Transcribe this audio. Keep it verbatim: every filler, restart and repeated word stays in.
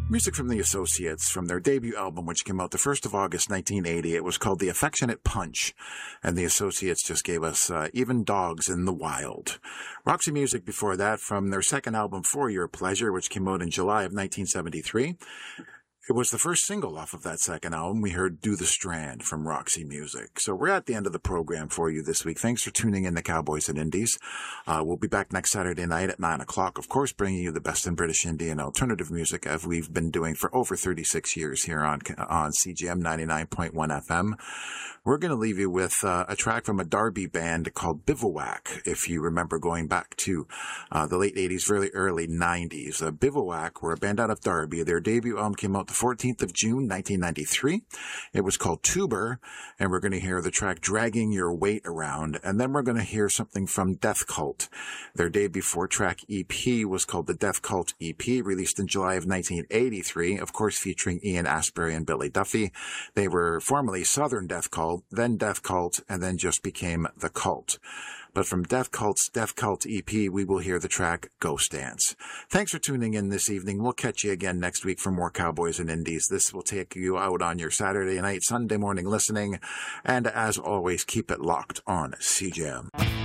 Music from the Associates from their debut album, which came out the first of August nineteen eighty. It was called The Affectionate Punch, and the Associates just gave us uh, Even Dogs in the Wild. Roxy Music before that from their second album, For Your Pleasure, which came out in July of nineteen seventy-three. It was the first single off of that second album. We heard Do the Strand from Roxy Music. So we're at the end of the program for you this week. Thanks for tuning in to Cowboys and Indies. Uh, we'll be back next Saturday night at nine o'clock, of course, bringing you the best in British Indie and alternative music, as we've been doing for over thirty-six years here on on C G M ninety-nine point one F M. We're going to leave you with uh, a track from a Derby band called Bivouac, if you remember going back to uh, the late eighties, really early nineties. Uh, Bivouac were a band out of Derby. Their debut album came out the fourteenth of June, nineteen ninety-three. It was called Tuber, and we're going to hear the track Dragging Your Weight Around, and then we're going to hear something from Death Cult. Their debut four-track E P was called the Death Cult E P, released in July of nineteen eighty-three, of course featuring Ian Astbury and Billy Duffy. They were formerly Southern Death Cult, then Death Cult, and then just became The Cult. But from Death Cult's Death Cult E P, we will hear the track Ghost Dance. Thanks for tuning in this evening. We'll catch you again next week for more Cowboys and Indies. This will take you out on your Saturday night, Sunday morning listening. And as always, keep it locked on C J M.